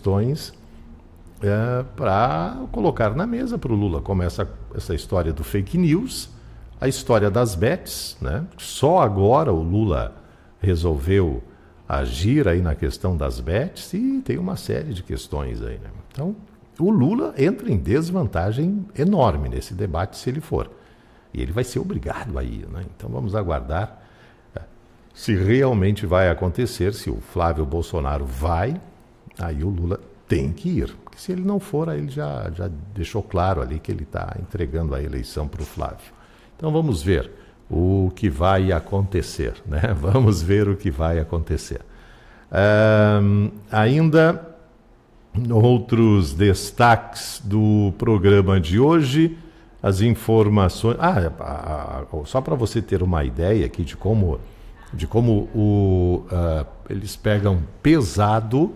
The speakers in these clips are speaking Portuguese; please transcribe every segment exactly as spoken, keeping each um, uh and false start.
questões é, para colocar na mesa para o Lula, como essa, essa história do fake news, a história das bets, né? Só agora o Lula resolveu agir aí na questão das bets e tem uma série de questões aí, né? Então, o Lula entra em desvantagem enorme nesse debate se ele for. E ele vai ser obrigado a ir, né? Então vamos aguardar se realmente vai acontecer, se o Flávio Bolsonaro vai, aí o Lula tem que ir. Porque se ele não for, aí ele já, já deixou claro ali que ele está entregando a eleição para o Flávio. Então vamos ver o que vai acontecer, né? Vamos ver o que vai acontecer. Um, ainda outros destaques do programa de hoje, as informações... Ah, a, a, só para você ter uma ideia aqui de como, de como o, uh, eles pegam pesado...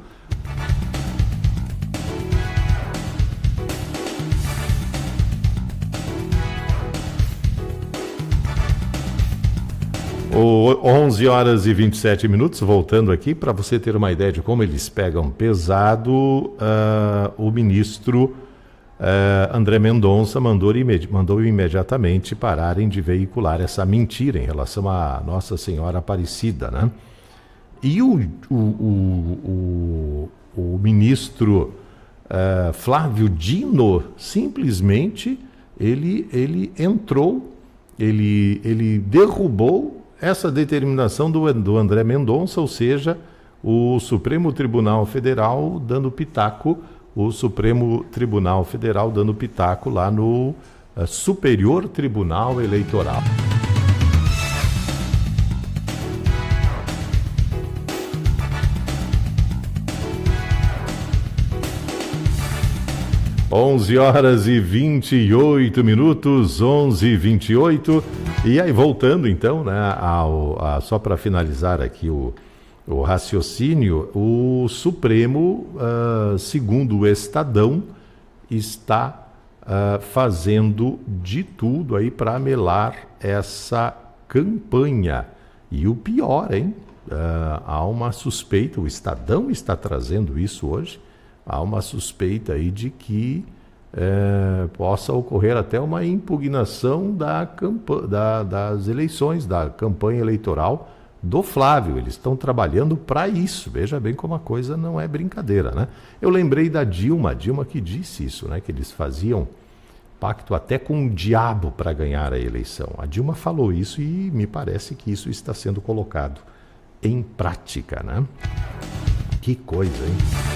O onze horas e vinte e sete minutos, voltando aqui, para você ter uma ideia de como eles pegam pesado, uh, o ministro uh, André Mendonça mandou, imedi- mandou imediatamente pararem de veicular essa mentira em relação a Nossa Senhora Aparecida, né? E o, o, o, o, o ministro uh, Flávio Dino, simplesmente, ele, ele entrou, ele, ele derrubou essa determinação do, do André Mendonça, ou seja, o Supremo Tribunal Federal dando pitaco, o Supremo Tribunal Federal dando pitaco lá no uh, Superior Tribunal Eleitoral. onze horas e vinte e oito minutos, onze e vinte e oito. E aí, voltando então, né, ao, a, só para finalizar aqui o, o raciocínio, o Supremo, uh, segundo o Estadão, está uh, fazendo de tudo aí para melar essa campanha. E o pior, hein? Uh, há uma suspeita, o Estadão está trazendo isso hoje, há uma suspeita aí de que é, possa ocorrer até uma impugnação da campa- da, das eleições, da campanha eleitoral do Flávio. Eles estão trabalhando para isso. Veja bem como a coisa não é brincadeira, né? Eu lembrei da Dilma, Dilma que disse isso, né? Que eles faziam pacto até com o diabo para ganhar a eleição. A Dilma falou isso e me parece que isso está sendo colocado em prática, né? Que coisa, hein?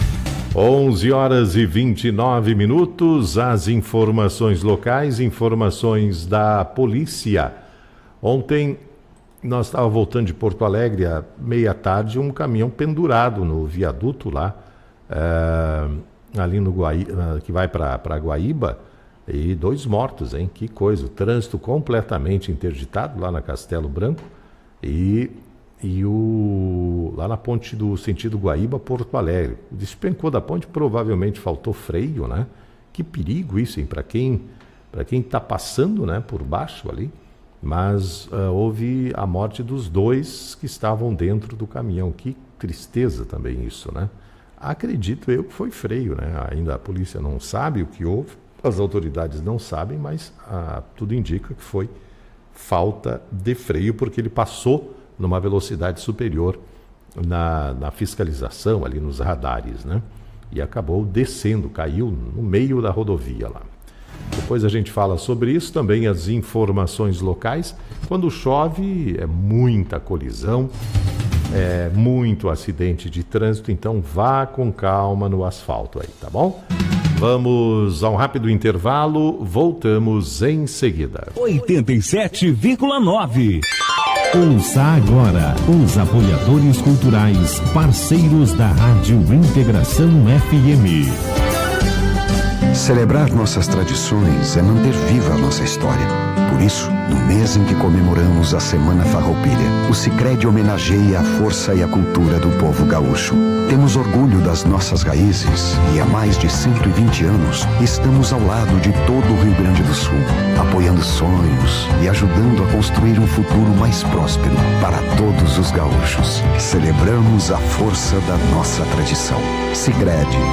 onze horas e vinte e nove minutos, as informações locais, informações da polícia. Ontem, nós estávamos voltando de Porto Alegre, à meia-tarde, um caminhão pendurado no viaduto lá, é, ali no Guaí, que vai para Guaíba, e dois mortos, hein? Que coisa, o trânsito completamente interditado lá na Castelo Branco, e... E o, lá na ponte do sentido Guaíba-Porto Alegre. Despencou da ponte, provavelmente faltou freio, né? Que perigo isso, hein? Para quem para quem está passando, né, por baixo ali. Mas uh, houve a morte dos dois que estavam dentro do caminhão. Que tristeza também isso, né? Acredito eu que foi freio, né? Ainda a polícia não sabe o que houve, as autoridades não sabem, mas uh, tudo indica que foi falta de freio, porque ele passou numa velocidade superior na, na fiscalização ali nos radares, né? E acabou descendo, caiu no meio da rodovia lá. Depois a gente fala sobre isso, também as informações locais. Quando chove é muita colisão, é muito acidente de trânsito, então vá com calma no asfalto aí, tá bom? Vamos a um rápido intervalo, voltamos em seguida. oitenta e sete vírgula nove. Ouça agora os apoiadores culturais, parceiros da Rádio Integração F M. Celebrar nossas tradições é manter viva a nossa história. Por isso, no mês em que comemoramos a Semana Farroupilha, o Sicredi homenageia a força e a cultura do povo gaúcho. Temos orgulho das nossas raízes e há mais de cento e vinte anos estamos ao lado de todo o Rio Grande do Sul, apoiando sonhos e ajudando a construir um futuro mais próspero para todos os gaúchos. Celebramos a força da nossa tradição. Sicredi,